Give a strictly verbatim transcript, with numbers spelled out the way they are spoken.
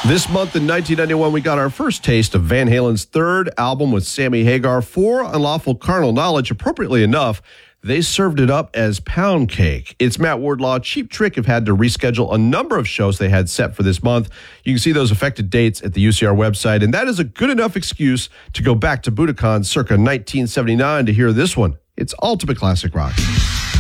This month in nineteen ninety-one, we got our first taste of Van Halen's third album with Sammy Hagar, For Unlawful Carnal Knowledge. Appropriately enough, they served it up as pound cake. It's Matt Wardlaw. Cheap Trick have had to reschedule a number of shows they had set for this month. You can see those affected dates at the U C R website, and that is a good enough excuse to go back to Budokan circa nineteen seventy-nine to hear this one. It's Ultimate Classic Rock.